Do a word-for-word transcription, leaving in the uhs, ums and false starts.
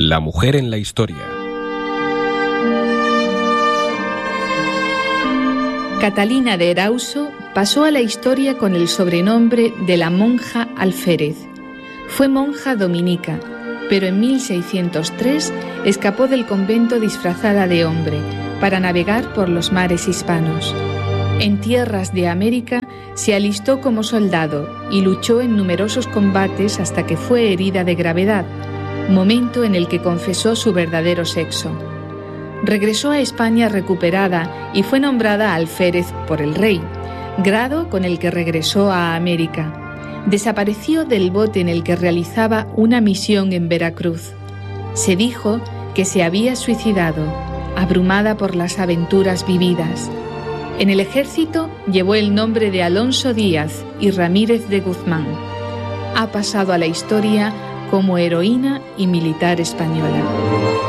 La mujer en la historia. Catalina de Erauso pasó a la historia con el sobrenombre de la monja alférez. Fue monja dominica, pero en mil seiscientos tres escapó del convento disfrazada de hombre para navegar por los mares hispanos. En tierras de América se alistó como soldado y luchó en numerosos combates hasta que fue herida de gravedad, momento en el que confesó su verdadero sexo. Regresó a España recuperada y fue nombrada alférez por el rey, grado con el que regresó a América. Desapareció del bote en el que realizaba una misión en Veracruz. Se dijo que se había suicidado, abrumada por las aventuras vividas. En el ejército llevó el nombre de Alonso Díaz y Ramírez de Guzmán. Ha pasado a la historia como heroína y militar española.